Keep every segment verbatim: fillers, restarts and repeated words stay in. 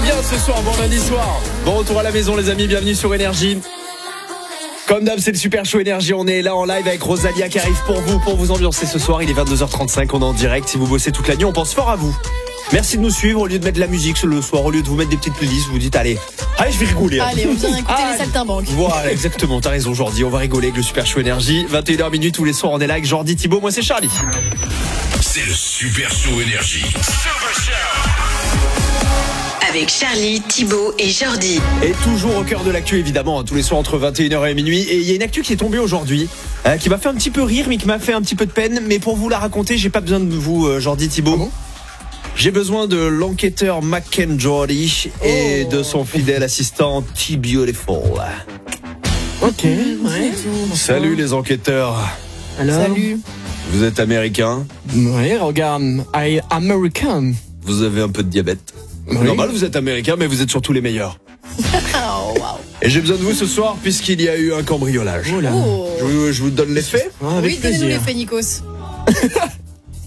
bien ce soir, bon lundi soir. Bon retour à la maison les amis, bienvenue sur Énergie. Comme d'hab, c'est le Super Show Énergie. On est là en live avec Rosalia qui arrive pour vous, pour vous ambiancer ce soir. Il est vingt-deux heures trente-cinq, on est en direct. Si vous bossez toute la nuit, on pense fort à vous. Merci de nous suivre. Au lieu de mettre de la musique le soir, au lieu de vous mettre des petites playlists, vous vous dites allez, allez, je vais rigoler. Allez, on vient écouter ah, les saltimbanques. Voilà, exactement. T'as raison, Jordi. On va rigoler avec le Super Show Énergie. vingt et une heures minutes tous les soirs, on est là avec Jordi, Thibaut. Moi, c'est Charlie. C'est le Super Show Énergie. Avec Charlie, Thibaut et Jordi. Et toujours au cœur de l'actu, évidemment, tous les soirs entre vingt et une heures et minuit. Et il y a une actu qui est tombée aujourd'hui, euh, qui m'a fait un petit peu rire, mais qui m'a fait un petit peu de peine. Mais pour vous la raconter, j'ai pas besoin de vous, euh, Jordi, Thibaut. Ah bon ? J'ai besoin de l'enquêteur McEnroe et oh. de son fidèle assistant T-Beautiful. Ok, ouais. Salut les enquêteurs. Alors ? Salut. Vous êtes américain ? Oui, regarde, I American. Vous avez un peu de diabète ? Oui. Normal, vous êtes américain, mais vous êtes surtout les meilleurs. Oh, wow. Et j'ai besoin de vous ce soir, puisqu'il y a eu un cambriolage. Oh là. Oh. Je, vous, je vous donne les faits ? Ah, avec Oui, donnez-nous les plaisir. faits, Nikos. Nikos ?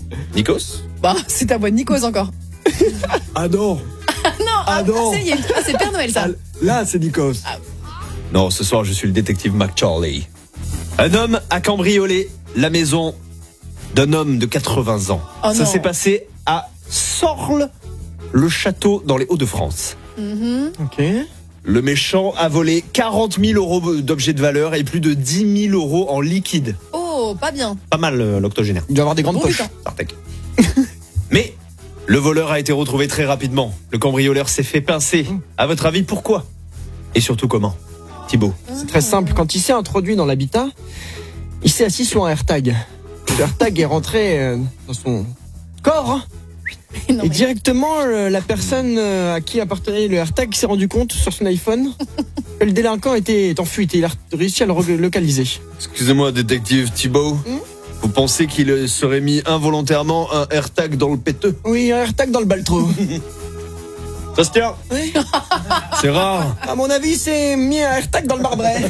Bah, c'est ta voix de Nikos encore. Ah non. Non, Ah ah, non. ça y est, ah, c'est Père Noël ça. Ah, là, c'est Nikos. Ah. Non, ce soir, je suis le détective McCharlie. Un homme a cambriolé la maison d'un homme de quatre-vingts ans. Oh Ça non. s'est passé à Sorles, le château dans les Hauts-de-France. Mhm. Ok. Le méchant a volé quarante mille euros d'objets de valeur et plus de dix mille euros en liquide. Oh, pas bien. Pas mal, euh, l'octogénaire. Il doit avoir des grandes Bon poches. putain. Sartec. Mais le voleur a été retrouvé très rapidement. Le cambrioleur s'est fait pincer. À votre avis, pourquoi ? Et surtout comment ? Thibaut. C'est très simple. Quand il s'est introduit dans l'habitat, il s'est assis sur un AirTag. Le AirTag est rentré euh, dans son corps. Non, Et mais- directement, euh, la personne euh, à qui appartenait le AirTag s'est rendu compte sur son iPhone que le délinquant était en fuite et il a réussi à le re- localiser. Excusez-moi, détective Thibaut. Vous pensez qu'il serait mis involontairement un AirTag dans le péteux ? Oui, un AirTag dans le baltro. Ça se tient ? Oui. C'est rare. À mon avis, c'est mis un AirTag dans le barbret.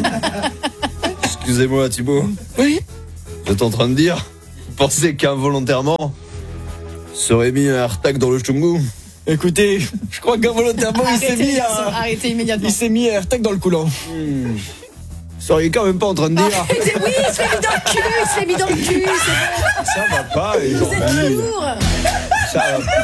Excusez-moi, Thibaut. Oui. Vous êtes en train de dire ? Vous pensez qu'involontairement serait mis un AirTag dans le chungu ? Écoutez, je crois qu'involontairement, il s'est Arrêtez, mis les garçons, un... arrêtez immédiatement. Il s'est mis un AirTag dans le coulant. Vous seriez quand même pas en train de dire Arrêtez, oui, il se l'est mis dans le cul, il se l'est mis dans le cul, c'est ça va pas les bon. Vous êtes Jordi. lourd. Ça va pas.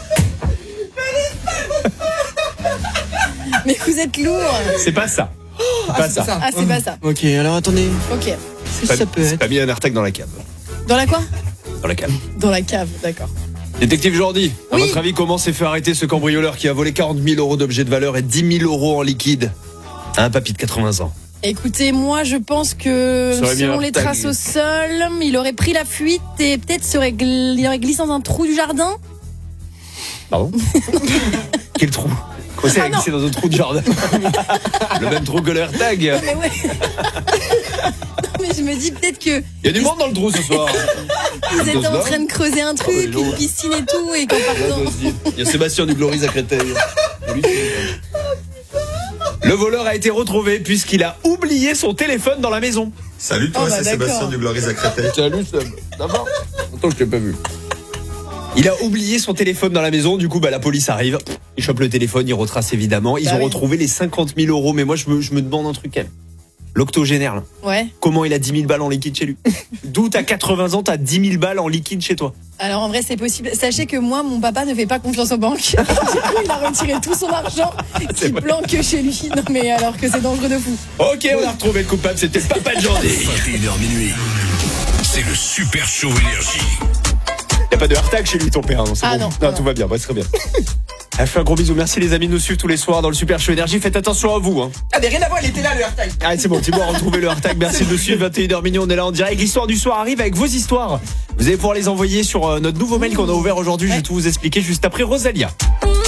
Mais vous êtes lourd. C'est pas ça. C'est pas ça. Ah, c'est pas ça. Ok, alors attendez. Ok. Qu'est-ce que Pas- ça peut C'est être? pas mis un AirTag dans la cave. Dans la quoi? Dans la cave. Dans la cave, d'accord. Détective Jordi, à Oui. votre avis, comment s'est fait arrêter ce cambrioleur qui a volé quarante mille euros d'objets de valeur et dix mille euros en liquide à un papy de quatre-vingts ans? Écoutez, moi je pense que Ça aurait mis selon un les tag. traces au sol, il aurait pris la fuite et peut-être serait gl- il aurait glissé dans un trou du jardin. Pardon? Quel trou? Quoi, c'est Ah non. glissé dans un trou de jardin? Le même trou que le AirTag. Mais ouais. Non, mais je me dis peut-être que Il y a du monde dans le trou ce soir. ils étaient en Dos train de creuser un truc, Ah, mais non. une piscine et tout, et qu'en partant. Il y a Sébastien du Gloris à Créteil. Le voleur a été retrouvé puisqu'il a oublié son téléphone dans la maison. Salut toi, Oh, bah, c'est d'accord. Sébastien du Gloris à Créteil. Salut Seb. D'abord. Attends, je t'ai pas vu. Il a oublié son téléphone dans la maison, du coup bah, la police arrive, il chope le téléphone, il retrace évidemment, ils Bah ont oui. retrouvé les cinquante mille euros, mais moi je me, je me demande un truc quand même. L'octogénaire, là. Ouais. Comment il a dix mille balles en liquide chez lui? D'où t'as quatre-vingts ans, t'as dix mille balles en liquide chez toi? Alors en vrai c'est possible. Sachez que moi mon papa ne fait pas confiance aux banques. Du coup il a retiré tout son argent C'est qui vrai. planque chez lui. Non mais alors que c'est dangereux de fou. Ok, on a retrouvé le coupable, c'était le papa de Jordi. vingt et une heures minuit. C'est le Super Show Énergie. Y'a pas de AirTag chez lui ton père, non, c'est Ah bon. non, non, non. tout va bien, bah, c'est très bien. Elle fait un gros bisou, merci les amis de nous suivre tous les soirs dans le Super Show Énergie, faites attention à vous hein. Ah, mais rien à voir, il était là, le AirTag. Allez, c'est bon, Thibaut a retrouvé le AirTag. Merci de nous suivre. vingt et une heures minuit, on est là en direct. L'histoire du soir arrive avec vos histoires. Vous allez pouvoir les envoyer sur euh, notre nouveau mail qu'on a ouvert aujourd'hui. Je vais tout vous expliquer juste après Rosalia.